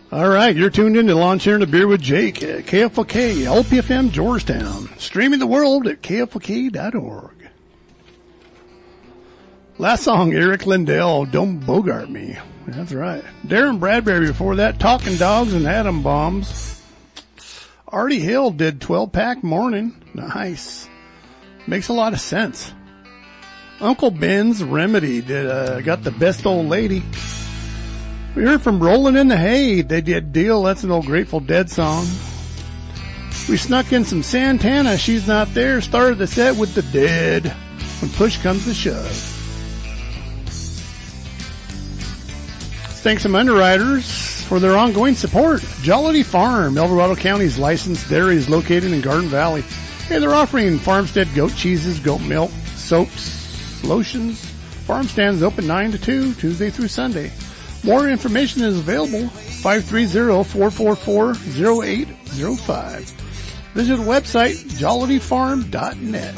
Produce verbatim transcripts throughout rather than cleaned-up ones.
All right, you're tuned in to Lawn Chair and a Beer with Jake at K F L K, L P F M, Georgetown. Streaming the world at K F L K dot org. Last song, Eric Lindell, Don't Bogart Me. That's right. Darren Bradbury before that, Talking Dogs and Atom Bombs. Artie Hill did twelve pack Morning. Nice. Makes a lot of sense. Uncle Ben's Remedy did, uh, got the Best Old Lady. We heard from Rollin' in the Hay. They did Deal. That's an old Grateful Dead song. We snuck in some Santana. She's Not There. Started the set with The Dead. When push comes to shove. Thanks some underwriters for their ongoing support. Jollity Farm, El Dorado County's licensed dairy, is located in Garden Valley. Hey, they're offering farmstead goat cheeses, goat milk, soaps, lotions. Farm stands open nine to two, Tuesday through Sunday. More information is available, five three zero, four four four, zero eight zero five. Visit the website, jollity farm dot net.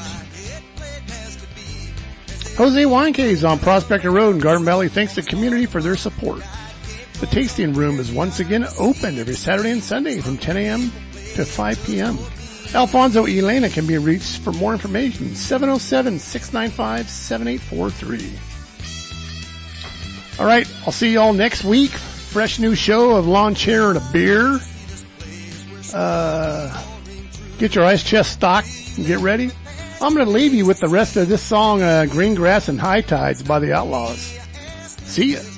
Jose Wine Caves on Prospector Road in Garden Valley thanks the community for their support. The tasting room is once again open every Saturday and Sunday from ten a.m. to five p.m. Alfonso Elena can be reached for more information, seven oh seven, six nine five, seven eight four three. All right, I'll see you all next week. Fresh new show of Lawn Chair and a Beer. Uh, get your ice chest stocked and get ready. I'm going to leave you with the rest of this song, uh, Green Grass and High Tides by the Outlaws. See ya.